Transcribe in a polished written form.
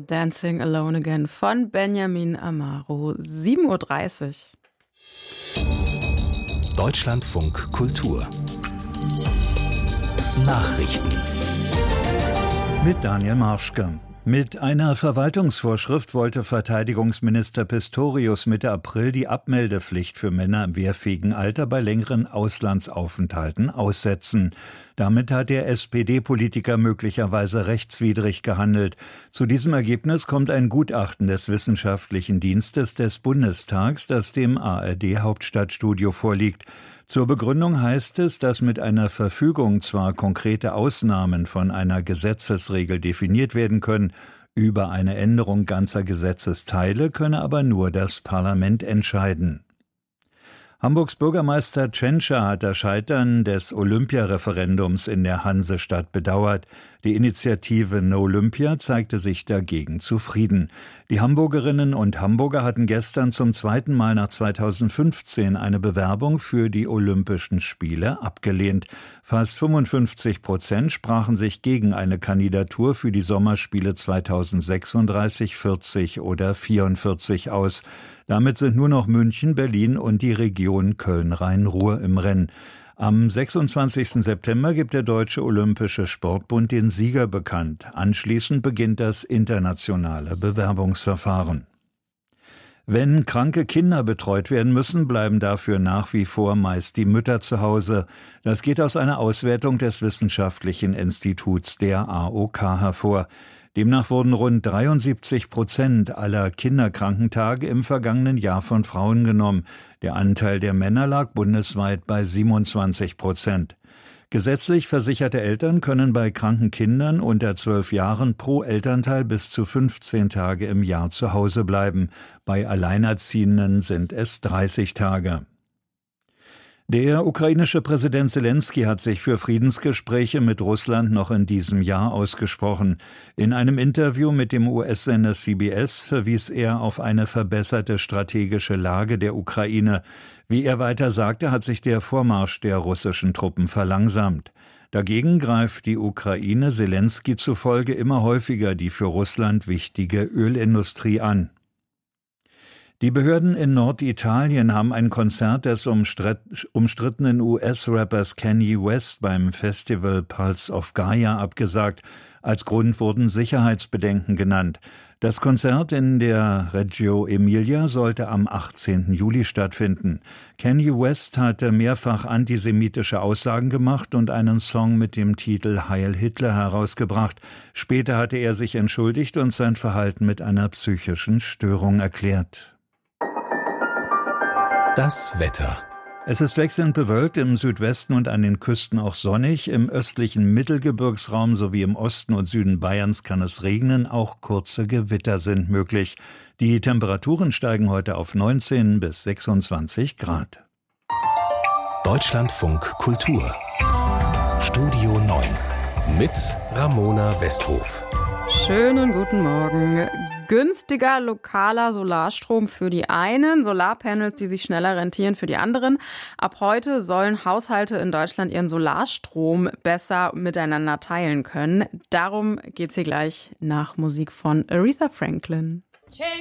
Dancing Alone Again von Benjamin Amaro. 7:30 Uhr. Deutschlandfunk Kultur Nachrichten mit Daniel Marschke. Mit einer Verwaltungsvorschrift wollte Verteidigungsminister Pistorius Mitte April die Abmeldepflicht für Männer im wehrfähigen Alter bei längeren Auslandsaufenthalten aussetzen. Damit hat der SPD-Politiker möglicherweise rechtswidrig gehandelt. Zu diesem Ergebnis kommt ein Gutachten des Wissenschaftlichen Dienstes des Bundestags, das dem ARD-Hauptstadtstudio vorliegt. Zur Begründung heißt es, dass mit einer Verfügung zwar konkrete Ausnahmen von einer Gesetzesregel definiert werden können, über eine Änderung ganzer Gesetzesteile könne aber nur das Parlament entscheiden. Hamburgs Bürgermeister Tschentscher hat das Scheitern des Olympiareferendums in der Hansestadt bedauert. Die Initiative No Olympia zeigte sich dagegen zufrieden. Die Hamburgerinnen und Hamburger hatten gestern zum zweiten Mal nach 2015 eine Bewerbung für die Olympischen Spiele abgelehnt. Fast 55% sprachen sich gegen eine Kandidatur für die Sommerspiele 2036, 40 oder 44 aus. Damit sind nur noch München, Berlin und die Region Köln-Rhein-Ruhr im Rennen. Am 26. September gibt der Deutsche Olympische Sportbund den Sieger bekannt. Anschließend beginnt das internationale Bewerbungsverfahren. Wenn kranke Kinder betreut werden müssen, bleiben dafür nach wie vor meist die Mütter zu Hause. Das geht aus einer Auswertung des Wissenschaftlichen Instituts der AOK hervor. Demnach wurden rund 73% aller Kinderkrankentage im vergangenen Jahr von Frauen genommen. Der Anteil der Männer lag bundesweit bei 27%. Gesetzlich versicherte Eltern können bei kranken Kindern unter 12 Jahren pro Elternteil bis zu 15 Tage im Jahr zu Hause bleiben. Bei Alleinerziehenden sind es 30 Tage. Der ukrainische Präsident Selenskyj hat sich für Friedensgespräche mit Russland noch in diesem Jahr ausgesprochen. In einem Interview mit dem US-Sender CBS verwies er auf eine verbesserte strategische Lage der Ukraine. Wie er weiter sagte, hat sich der Vormarsch der russischen Truppen verlangsamt. Dagegen greift die Ukraine Selenskyj zufolge immer häufiger die für Russland wichtige Ölindustrie an. Die Behörden in Norditalien haben ein Konzert des umstrittenen US-Rappers Kanye West beim Festival Pulse of Gaia abgesagt. Als Grund wurden Sicherheitsbedenken genannt. Das Konzert in der Reggio Emilia sollte am 18. Juli stattfinden. Kanye West hatte mehrfach antisemitische Aussagen gemacht und einen Song mit dem Titel Heil Hitler herausgebracht. Später hatte er sich entschuldigt und sein Verhalten mit einer psychischen Störung erklärt. Das Wetter. Es ist wechselnd bewölkt, im Südwesten und an den Küsten auch sonnig. Im östlichen Mittelgebirgsraum sowie im Osten und Süden Bayerns kann es regnen. Auch kurze Gewitter sind möglich. Die Temperaturen steigen heute auf 19 bis 26 Grad. Deutschlandfunk Kultur. Studio 9 mit Ramona Westhof. Schönen guten Morgen. Günstiger lokaler Solarstrom für die einen, Solarpanels, die sich schneller rentieren für die anderen. Ab heute sollen Haushalte in Deutschland ihren Solarstrom besser miteinander teilen können. Darum geht's hier gleich nach Musik von Aretha Franklin.